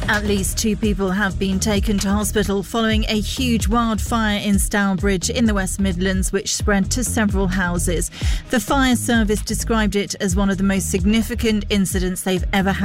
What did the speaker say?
At least 2 people have been taken to hospital following a huge wildfire in Stourbridge in the West Midlands, which spread to several houses. The fire service described it as one of the most significant incidents they've ever had